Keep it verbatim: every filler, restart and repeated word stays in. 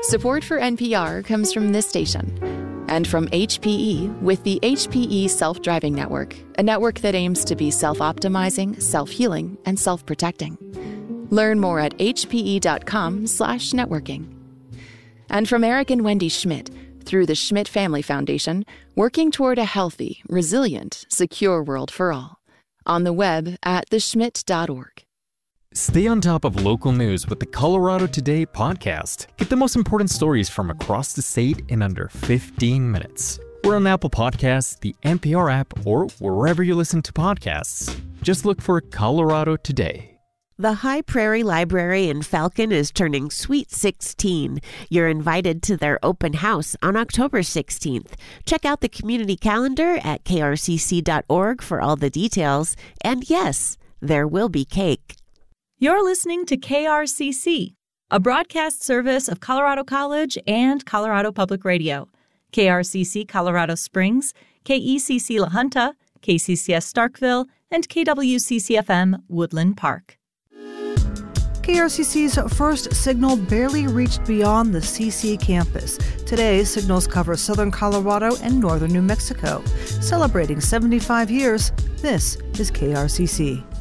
Support for N P R comes from this station and from H P E with the H P E Self-Driving Network, a network that aims to be self-optimizing, self-healing, and self-protecting. Learn more at hpe.com slash networking. And from Eric and Wendy Schmidt, through the Schmidt Family Foundation, working toward a healthy, resilient, secure world for all. On the web at the schmidt dot org. Stay on top of local news with the Colorado Today podcast. Get the most important stories from across the state in under fifteen minutes. We're on Apple Podcasts, the N P R app, or wherever you listen to podcasts. Just look for Colorado Today. The High Prairie Library in Falcon is turning sweet sixteen. You're invited to their open house on October sixteenth. Check out the community calendar at k r c c dot org for all the details. And yes, there will be cake. You're listening to K R C C, a broadcast service of Colorado College and Colorado Public Radio. K R C C Colorado Springs, K E C C La Junta, K C C S Starkville, and K W C C F M Woodland Park. K R C C's first signal barely reached beyond the C C campus. Today, signals cover southern Colorado and northern New Mexico. Celebrating seventy-five years, this is K R C C.